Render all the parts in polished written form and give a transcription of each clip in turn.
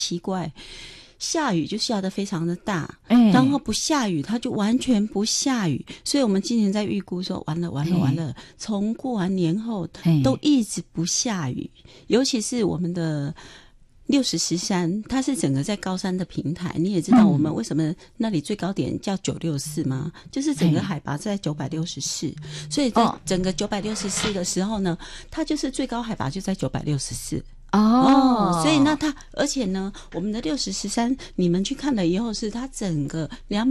奇怪，下雨就下得非常的大，然后不下雨它就完全不下雨，所以我们今年在预估说完了，从过完年后都一直不下雨，尤其是我们的6013，它是整个在高山的平台，你也知道我们为什么那里最高点叫964吗？就是整个海拔在964，所以在整个964的时候呢，它就是最高海拔就在964。所以呢，而且呢，我们的6013，你们去看了以后，是它整个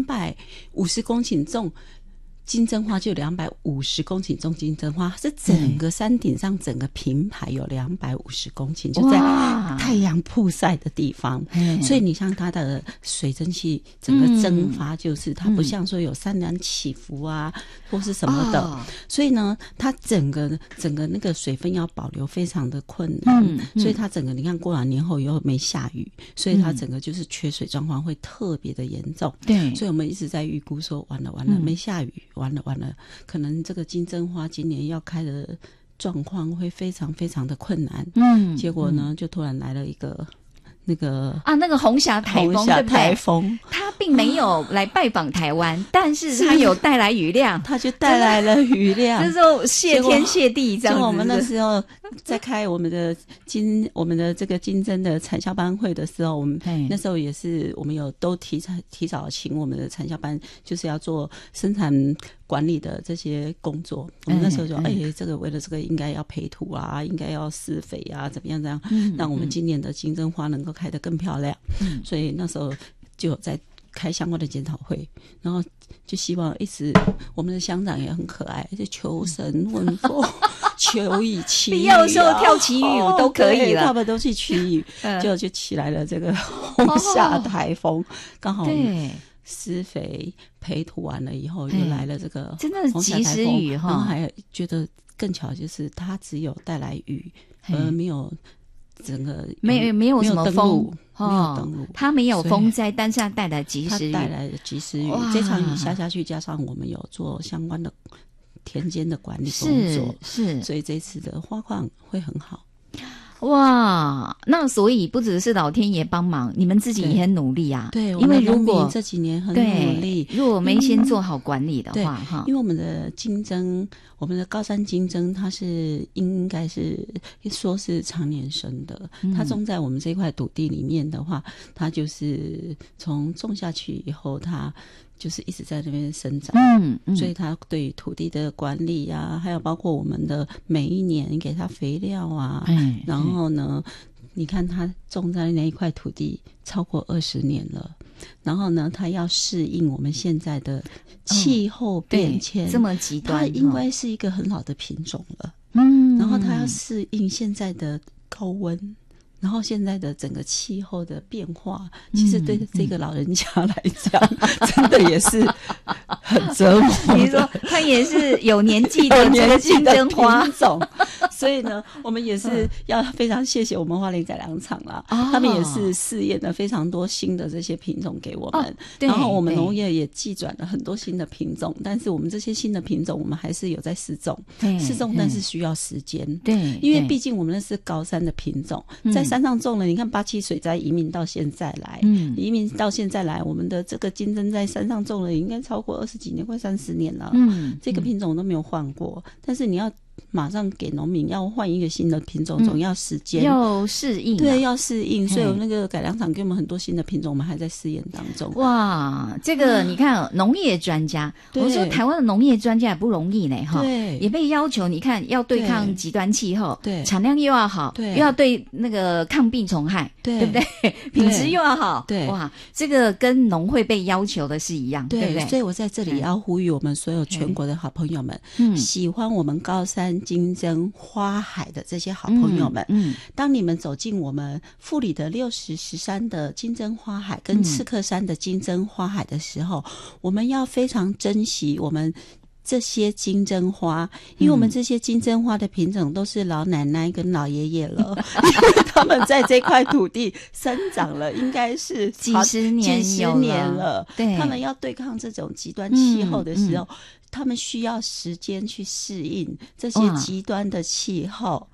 250公顷种金针花，就250公顷种金针花，是整个山顶上整个平排有250公顷，就在太阳曝晒的地方。所以你像它的水蒸气整个蒸发，就是它不像说有山峦起伏啊，或是什么的，所以呢，它整个那个水分要保留非常的困难，所以它整个你看过完年后又没下雨，所以它整个就是缺水状况会特别的严重。对，所以我们一直在预估说完了没下雨，完了，可能这个金针花今年要开的状况会非常非常的困难。结果呢，就突然来了一个那个红霞台风，对不对？他并没有来拜访台湾，但是他有带来雨量，他就带来了雨量，这时候谢天谢地这样子。我们那时候在开我们的这个金针的产销班会的时候，我们那时候也是我们有都提早请我们的产销班，就是要做生产管理的这些工作。我们那时候就这个为了这个应该要培土啊，应该要施肥啊，怎么样让我们今年的金针花能够开得更漂亮。所以那时候就有在开相关的检讨会，然后就希望一直我们的乡长也很可爱，就求神问佛求以祈雨，必要的时候跳祈雨都可以了，他们都去祈雨，就起来了这个红霞台风，刚好施肥培土完了以后，又来了这个真的及时雨哈。然后还觉得更巧，就是它只有带来雨，而没有整个没有什么风，没有登陆，它没有风灾，但是它带来及时雨，它带来的及时雨。这场雨下去，加上我们有做相关的田间的管理工作，是，所以这次的花况会很好。 哇，那所以不只是老天爷帮忙，你们自己也很努力啊。对，因为如果这几年很努力， 如果没先做好管理的话，哈， 因为我们的金针，我们的高山金针，它是应该是说是常年生的，它种在我们这块土地里面的话，它就是从种下去以后，它就是一直在那边生长，所以它对土地的管理啊，还有包括我们的每一年给它肥料啊，然后呢，你看它种在那一块土地超过20年了，然后呢，它要适应我们现在的气候变迁， 这么极端， 它应该是一个很好的品种了，然后它要适应现在的高温。然后现在的整个气候的变化，其实对这个老人家来讲，真的也是很折磨。 比如说，他也是有年纪的这个金针花种，所以呢，我们也是要非常谢谢我们花莲改良场啦，他们也是试验了非常多新的这些品种给我们，然后我们农业也寄转了很多新的品种，但是我们这些新的品种，我们还是有在试种，但是需要时间，对，因为毕竟我们那是高山的品种，在山上种了，你看87水灾移民到现在来，我们的这个金针在山上种了，应该超过20几年，快30年了，这个品种都没有换过，但是你要马上给农民要换一个新的品种，总要时间， 要适应， 对，要适应。所以那个改良场给我们很多新的品种，我们还在试验当中。 哇，这个你看，农业专家，我说台湾的农业专家也不容易呢，哈，对，也被要求，你看要对抗极端气候，对，产量又要好，对，又要对那个抗病虫害，对不对？品质又要好，对，哇，这个跟农会被要求的是一样，对不对？ 所以我在这里要呼吁我们所有全国的好朋友们，喜欢我们高山金针花海的这些好朋友们，当你们走进我们富里的6013的金针花海跟赤克山的金针花海的时候，我们要非常珍惜我们这些金针花，因为我们这些金针花的品种都是老奶奶跟老爷爷了，因为他们在这块土地生长了应该是几十年了，对，他们要对抗这种极端气候的时候，他们需要时间去适应这些极端的气候，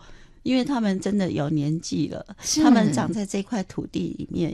因为他们真的有年纪了，他们长在这块土地里面